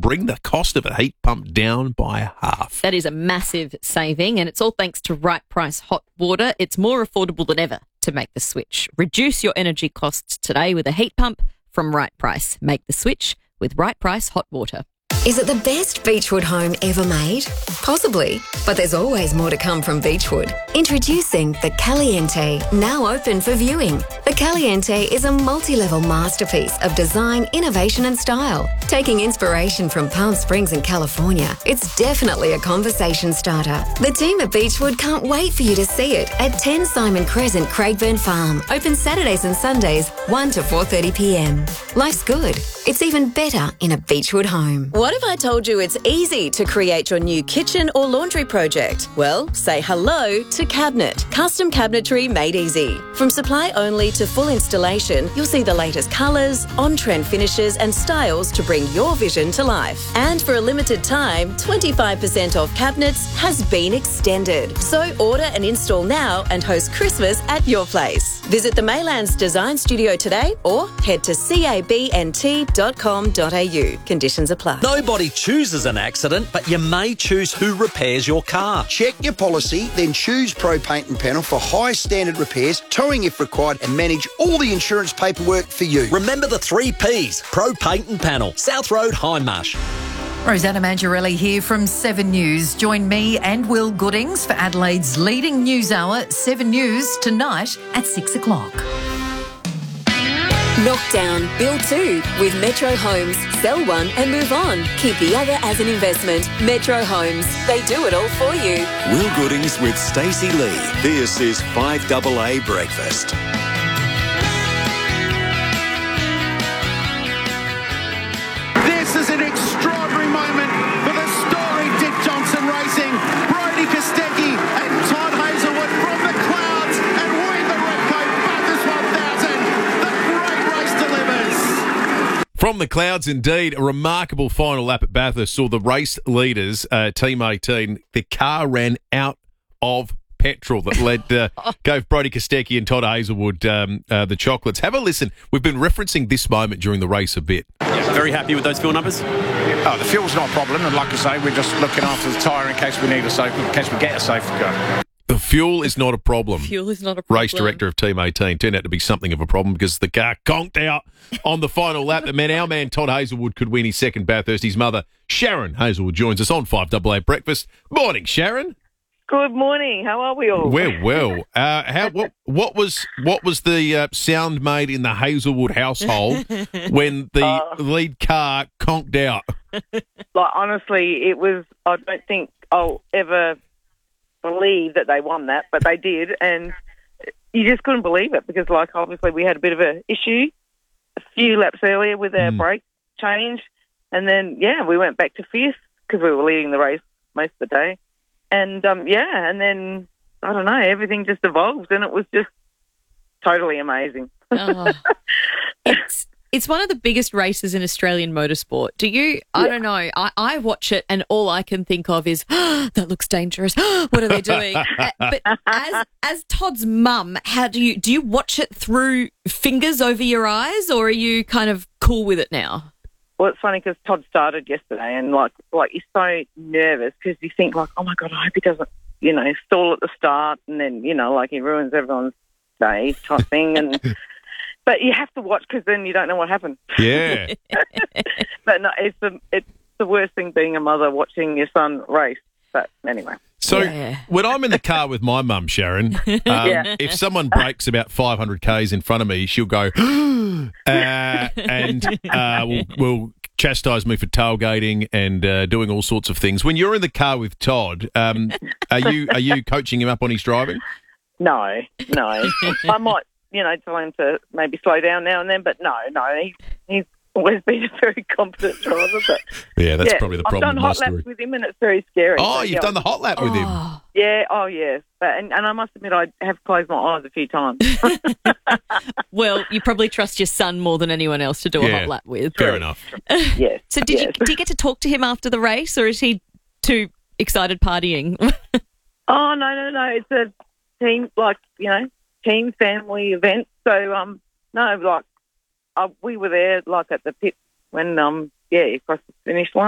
bring the cost of a heat pump down by half. That is a massive saving, and it's all thanks to Right Price Hot Water. It's more affordable than ever to make the switch. Reduce your energy costs today with a heat pump from Right Price. Make the switch with Right Price Hot Water. Is it the best Beechwood home ever made? Possibly, but there's always more to come from Beechwood. Introducing the Caliente, now open for viewing. The Caliente is a multi-level masterpiece of design, innovation and style. Taking inspiration from Palm Springs in California, it's definitely a conversation starter. The team at Beechwood can't wait for you to see it at 10 Simon Crescent, Craigburn Farm. Open Saturdays and Sundays, 1 to 4:30 p.m. Life's good. It's even better in a Beechwood home. What if I told you it's easy to create your new kitchen or laundry project? Well, say hello to Cabinet. Custom cabinetry made easy. From supply only to full installation, you'll see the latest colours, on-trend finishes and styles to bring your vision to life. And for a limited time, 25% off cabinets has been extended. So order and install now and host Christmas at your place. Visit the Maylands Design Studio today or head to cabnt.com.au. Conditions apply. Nobody chooses an accident, but you may choose who repairs your car. Check your policy, then choose Pro Paint and Panel for high standard repairs, towing if required, and manage all the insurance paperwork for you. Remember the 3 Ps. Pro Paint and Panel. South Road, Hindmarsh. Rosanna Mangiarelli here from 7 News. Join me and Will Goodings for Adelaide's leading news hour, 7 News, tonight at 6 o'clock. Knock down, build 2 with Metro Homes. Sell one and move on. Keep the other as an investment. Metro Homes. They do it all for you. Will Goodings with Stacey Lee. This is 5AA Breakfast. This is an extraordinary moment for the story Dick Johnson Racing. Brodie Kostecki and Todd Hazelwood from the clouds and win the Repco Bathurst 1000. The great race delivers. From the clouds, indeed, a remarkable final lap at Bathurst saw the race leaders, Team 18, the car ran out of petrol that gave Brodie Kostecki and Todd Hazelwood the chocolates. Have a listen. We've been referencing this moment during the race a bit. Very happy with those fuel numbers? Oh, the fuel's not a problem, and like I say, we're just looking after the tyre in case we need a safe, in case we get a safe go. The fuel is not a problem. Fuel is not a problem. Race director of Team 18 turned out to be something of a problem because the car conked out on the final lap. That meant our man Todd Hazelwood could win his second Bathurst. His mother, Sharon Hazelwood, joins us on 5AA Breakfast. Morning, Sharon. Good morning. How are we all? We're well. What was the sound made in the Hazelwood household when the lead car conked out? Like, honestly, it was, I don't think I'll ever believe that they won that, but they did, and you just couldn't believe it because, like, obviously we had a bit of an issue a few laps earlier with our brake change, and then, we went back to fifth because we were leading the race most of the day. And, and then, I don't know, everything just evolved and it was just totally amazing. Oh. It's one of the biggest races in Australian motorsport. Do you? I don't know. I watch it and all I can think of is, that looks dangerous. What are they doing? But as Todd's mum, how do you watch it through fingers over your eyes or are you kind of cool with it now? Well, it's funny because Todd started yesterday and, like he's so nervous because you think, like, oh, my God, I hope he doesn't, stall at the start and then, like he ruins everyone's day type thing. And but you have to watch because then you don't know what happened. Yeah. But no, it's the worst thing being a mother watching your son race. But anyway. So when I'm in the car with my mum, Sharon, if someone brakes about 500 Ks in front of me, she'll go, and will chastise me for tailgating and doing all sorts of things. When you're in the car with Todd, are you coaching him up on his driving? No. I might, tell him to maybe slow down now and then, but no, he's always been a very competent driver. But yeah, that's probably the problem. I've done hot laps with him and it's very scary. Oh, you've done the hot lap with him? Yeah, yes. And I must admit, I have closed my eyes a few times. Well, you probably trust your son more than anyone else to do a hot lap with. Fair enough. Yes. So did you get to talk to him after the race or is he too excited partying? Oh, no. It's a team, team family event. So, we were there, at the pit when, across the finish line.